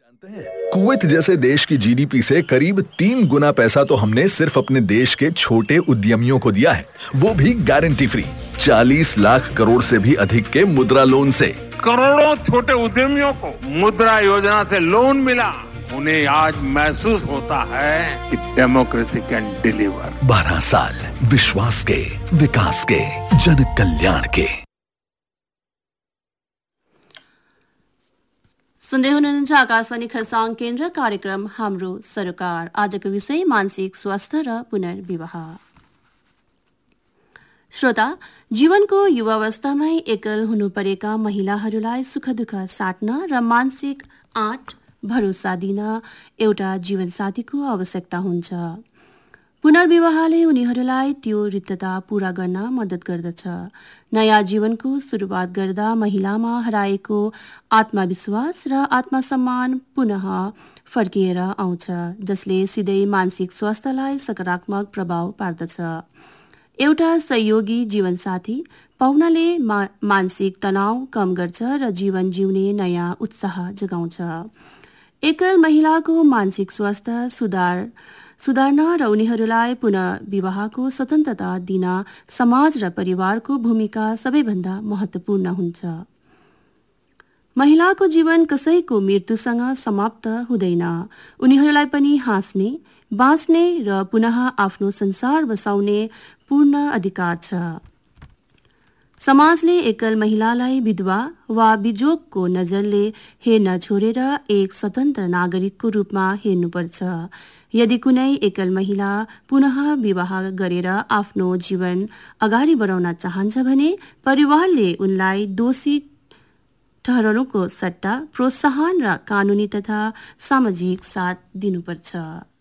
कुवैत जैसे देश की जीडीपी से करीब 3 गुना पैसा तो हमने सिर्फ अपने देश के छोटे उद्यमियों को दिया है, वो भी गारंटी फ्री। 40 लाख करोड़ से भी अधिक के मुद्रा लोन से। करोड़ों छोटे उद्यमियों को मुद्रा योजना से लोन मिला। उन्हें आज महसूस होता है कि डेमोक्रेसी कैन डिलीवर। 12 साल विश्वास के, विकास के, जन कल्याण के। सुन्दै हुनुहुन्छ आकाशवाणी खरसाङ केन्द्र कार्यक्रम हाम्रो सरोकार। आजको विषय मानसिक स्वास्थ्य र पुनर्विवाह। श्रोता, जीवनको युवावस्थामै एकल हुनु परेका महिलाहरूलाई सुख दुःख साट्न र मानसिक आँट भरोसा दिन एउटा जीवनसाथीको आवश्यकता हुन्छ। पुनर्विवाहले उनीहरूलाई त्यो रिक्तता पूरा गर्न मद्दत गर्दछ। नयाँ जीवनको सुरुवात गर्दा महिलामा हराएको आत्मविश्वास र आत्मसम्मान पुनः फर्किएर आउँछ, जसले सिधै मानसिक स्वास्थ्यलाई सकारात्मक प्रभाव पार्दछ। एउटा सहयोगी जीवनसाथी पाउनाले मानसिक तनाव कम गर्छ र जीवन जिउने नयाँ उत्साह जगाउँछ। एकल महिलाको मानसिक स्वास्थ्य सुधार्न र उनीहरूलाई पुनः विवाहको स्वतन्त्रता दिन समाज र परिवारको भूमिका सबैभन्दा महत्त्वपूर्ण हुन्छ। महिलाको जीवन कसैको मृत्युसँग समाप्त हुँदैन। उनीहरूलाई पनि हाँस्ने, बाँच्ने र पुनः आफ्नो संसार बसाउने पूर्ण अधिकार छ। समाजले एकल महिलालाई विधवा वा बिजोगको नजरले हेर्न छोडेर एक स्वतन्त्र नागरिकको रूपमा हेर्नुपर्छ। यदि कुनै एकल महिला पुनः विवाह गरेर आफ्नो जीवन अगाडि बढाउन चाहन्छ भने परिवारले उनलाई दोषी ठहराउनुको सट्टा प्रोत्साहन र कानुनी तथा सामाजिक साथ दिनुपर्छ।